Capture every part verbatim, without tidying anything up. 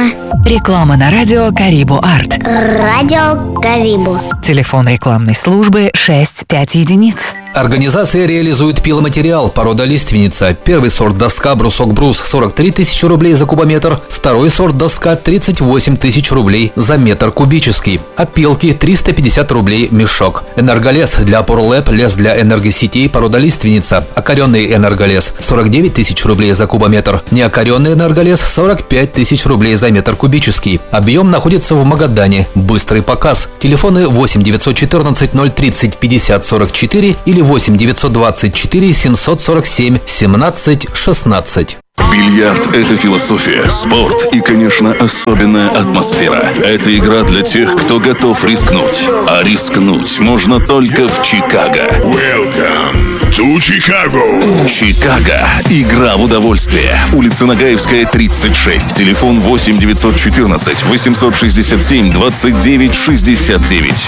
Реклама на радио Карибу Арт. Радио Карибу. Телефон рекламной службы шесть пять единиц. Организация реализует пиломатериал порода лиственница. Первый сорт доска брусок-брус сорок три тысячи рублей за кубометр. Второй сорт доска тридцать восемь тысяч рублей за метр кубический. Опилки триста пятьдесят рублей мешок. Энерголес для опор ЛЭП, лес для энергосетей порода лиственница. Окоренный энерголес сорок девять тысяч рублей за кубометр. Неокоренный энерголес сорок пять тысяч рублей за метр кубический. Объем находится в Магадане. Быстрый показ. Телефоны восемь девятьсот четырнадцать ноль тридцать пятьдесят сорок четыре или восемь девятьсот двадцать четыре семьсот сорок семь семнадцать шестнадцать. Бильярд – это философия, спорт и, конечно, особенная атмосфера. Это игра для тех, кто готов рискнуть. А рискнуть можно только в Чикаго. Welcome to Chicago. Чикаго. Игра в удовольствие. Улица Нагаевская, тридцать шесть. Телефон восемь девятьсот четырнадцать восемьсот шестьдесят семь двадцать девять шестьдесят девять.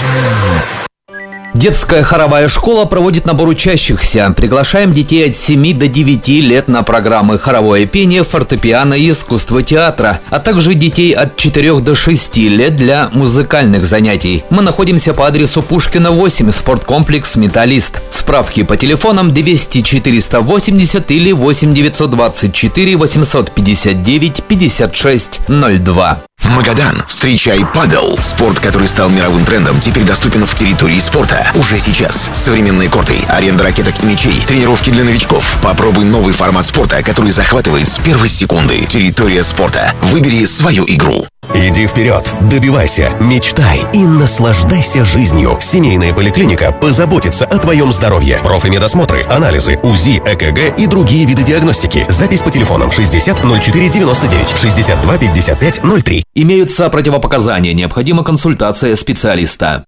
Детская хоровая школа проводит набор учащихся. Приглашаем детей от семи до девяти лет на программы хоровое пение, фортепиано и искусство театра, а также детей от четырёх до шести лет для музыкальных занятий. Мы находимся по адресу Пушкина восемь, спорткомплекс «Металлист». Справки по телефонам двести четыреста восемьдесят или восемь девятьсот двадцать четыре восемьсот пятьдесят девять пятьдесят шесть ноль два. Магадан. Встречай падел. Спорт, который стал мировым трендом, теперь доступен в территории спорта. Уже сейчас. Современные корты, аренда ракеток и мячей, тренировки для новичков. Попробуй новый формат спорта, который захватывает с первой секунды. Территория спорта. Выбери свою игру. Иди вперед, добивайся, мечтай и наслаждайся жизнью. Семейная поликлиника позаботится о твоем здоровье. Профмедосмотры, анализы, УЗИ, ЭКГ и другие виды диагностики. Запись по телефонам шестьдесят ноль четыре девяносто девять, шестьдесят два пятьдесят пять ноль три. Имеются противопоказания, необходима консультация специалиста.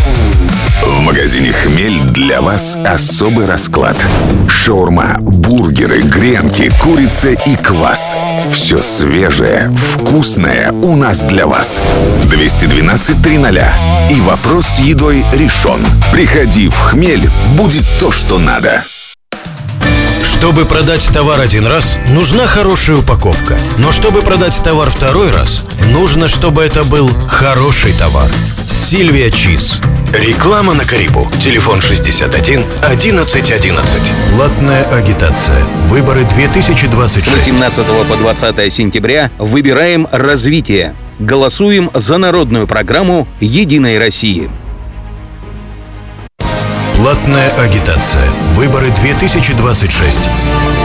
В магазине «Хмель» для вас особый расклад. Шаурма, бургеры, гренки, курица и квас. Все свежее, вкусное у нас для вас. двести двенадцать триста. И вопрос с едой решен. Приходи в «Хмель», будет то, что надо. Чтобы продать товар один раз, нужна хорошая упаковка. Но чтобы продать товар второй раз, нужно, чтобы это был хороший товар. Сильвия Чиз. Реклама на Карибу. Телефон шестьдесят один одиннадцать одиннадцать. Платная агитация. Выборы две тысячи двадцать шесть. С восемнадцатого по двадцатое сентября выбираем развитие. Голосуем за народную программу «Единой России». Платная агитация. Выборы две тысячи двадцать шесть.